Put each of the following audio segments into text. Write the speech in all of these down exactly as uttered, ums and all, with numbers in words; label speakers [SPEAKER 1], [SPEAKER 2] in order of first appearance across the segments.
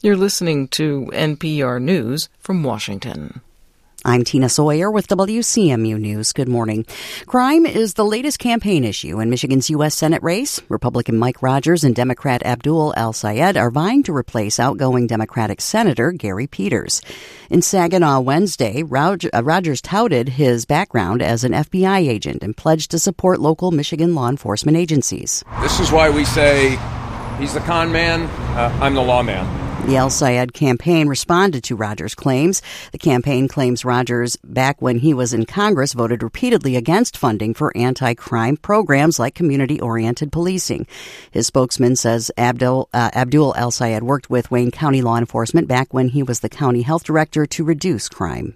[SPEAKER 1] You're listening to N P R News from Washington.
[SPEAKER 2] I'm Tina Sawyer with W C M U News. Good morning. Crime is the latest campaign issue in Michigan's U S Senate race. Republican Mike Rogers and Democrat Abdul El-Sayed are vying to replace outgoing Democratic Senator Gary Peters. In Saginaw Wednesday, Rogers touted his background as an F B I agent and pledged to support local Michigan law enforcement agencies.
[SPEAKER 3] This is why we say he's the con man, uh, I'm the lawman.
[SPEAKER 2] The El-Sayed campaign responded to Rogers' claims. The campaign claims Rogers, back when he was in Congress, voted repeatedly against funding for anti-crime programs like community-oriented policing. His spokesman says Abdul, uh, Abdul El-Sayed worked with Wayne County law enforcement back when he was the county health director to reduce crime.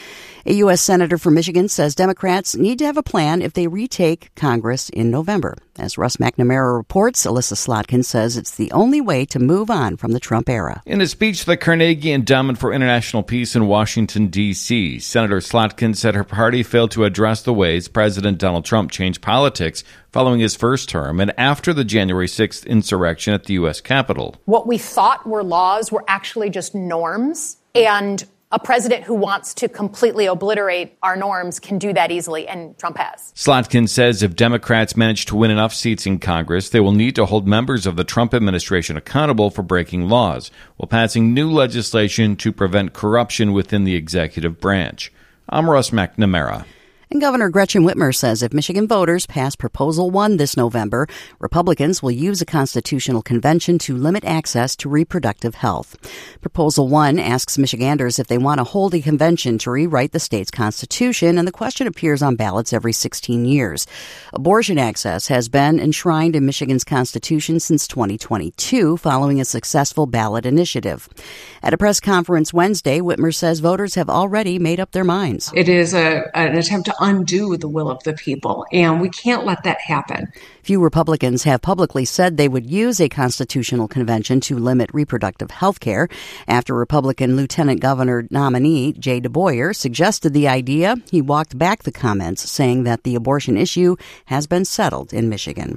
[SPEAKER 2] A U S senator from Michigan says Democrats need to have a plan if they retake Congress in November. As Russ McNamara reports, Alyssa Slotkin says it's the only way to move on from the Trump era.
[SPEAKER 4] In a speech to the Carnegie Endowment for International Peace in Washington, D C, Senator Slotkin said her party failed to address the ways President Donald Trump changed politics following his first term and after the January sixth insurrection at the U S Capitol.
[SPEAKER 5] What we thought were laws were actually just norms, and a president who wants to completely obliterate our norms can do that easily, and Trump has.
[SPEAKER 4] Slotkin says if Democrats manage to win enough seats in Congress, they will need to hold members of the Trump administration accountable for breaking laws, while passing new legislation to prevent corruption within the executive branch. I'm Russ McNamara.
[SPEAKER 2] And Governor Gretchen Whitmer says if Michigan voters pass Proposal one this November, Republicans will use a constitutional convention to limit access to reproductive health. Proposal one asks Michiganders if they want to hold a convention to rewrite the state's constitution, and the question appears on ballots every sixteen years. Abortion access has been enshrined in Michigan's constitution since twenty twenty-two, following a successful ballot initiative. At a press conference Wednesday, Whitmer says voters have already made up their minds.
[SPEAKER 6] It is a, an attempt to undo the will of the people, and we can't let that happen.
[SPEAKER 2] Few Republicans have publicly said they would use a constitutional convention to limit reproductive health care after Republican Lieutenant Governor nominee Jay DeBoyer suggested the idea. He walked back the comments, saying that the abortion issue has been settled in Michigan.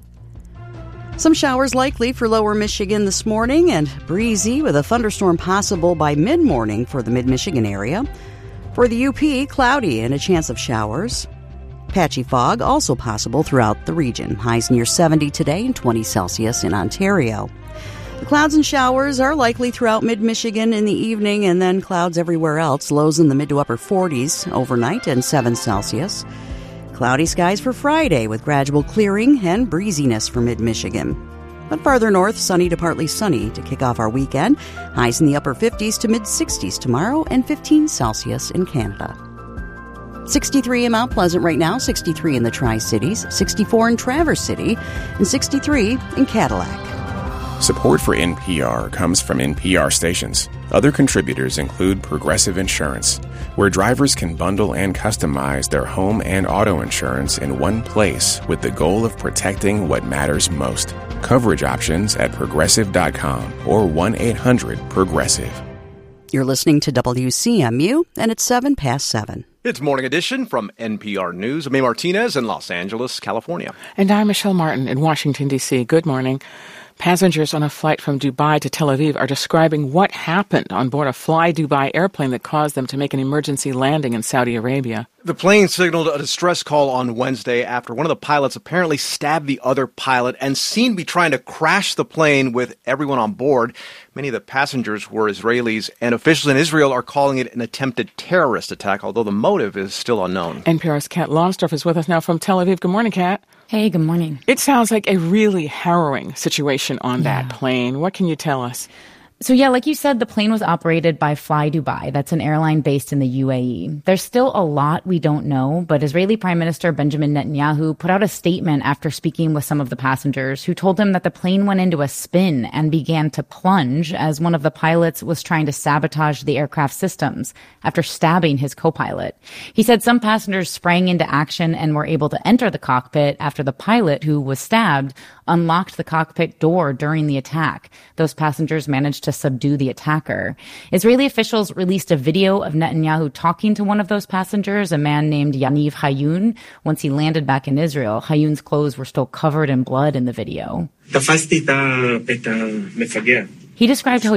[SPEAKER 2] Some showers likely for lower Michigan this morning and breezy with a thunderstorm possible by mid-morning for the mid-Michigan area. For the U P, cloudy and a chance of showers. Patchy fog also possible throughout the region. Highs near seventy today and twenty Celsius in Ontario. The clouds and showers are likely throughout mid-Michigan in the evening, and then clouds everywhere else. Lows in the mid to upper forties overnight and seven Celsius. Cloudy skies for Friday with gradual clearing and breeziness for mid-Michigan. But farther north, sunny to partly sunny to kick off our weekend. Highs in the upper fifties to mid-sixties tomorrow and fifteen Celsius in Canada. sixty-three in Mount Pleasant right now, sixty-three in the Tri-Cities, sixty-four in Traverse City, and sixty-three in Cadillac.
[SPEAKER 7] Support for N P R comes from N P R stations. Other contributors include Progressive Insurance, where drivers can bundle and customize their home and auto insurance in one place with the goal of protecting what matters most. Coverage options at progressive dot com or one eight hundred progressive.
[SPEAKER 2] You're listening to W C M U, and it's seven past seven.
[SPEAKER 8] It's Morning Edition from N P R News. I'm May Martinez in Los Angeles, California.
[SPEAKER 1] And I'm Michelle Martin in Washington, D C. Good morning. Passengers on a flight from Dubai to Tel Aviv are describing what happened on board a Fly Dubai airplane that caused them to make an emergency landing in Saudi Arabia.
[SPEAKER 8] The plane signaled a distress call on Wednesday after one of the pilots apparently stabbed the other pilot and seemed to be trying to crash the plane with everyone on board. Many of the passengers were Israelis, and officials in Israel are calling it an attempted terrorist attack, although the motive is still unknown.
[SPEAKER 1] N P R's Kat Lonsdorf is with us now from Tel Aviv. Good morning, Kat.
[SPEAKER 9] Hey, good morning.
[SPEAKER 1] It sounds like a really harrowing situation on yeah. that plane. What can you tell us?
[SPEAKER 9] So yeah, like you said, the plane was operated by Fly Dubai. That's an airline based in the U A E. There's still a lot we don't know, but Israeli Prime Minister Benjamin Netanyahu put out a statement after speaking with some of the passengers who told him that the plane went into a spin and began to plunge as one of the pilots was trying to sabotage the aircraft systems after stabbing his co-pilot. He said some passengers sprang into action and were able to enter the cockpit after the pilot, who was stabbed, unlocked the cockpit door during the attack. Those passengers managed to subdue the attacker. Israeli officials released a video of Netanyahu talking to one of those passengers, a man named Yaniv Hayun. Once he landed back in Israel, Hayun's clothes were still covered in blood in the video. He described how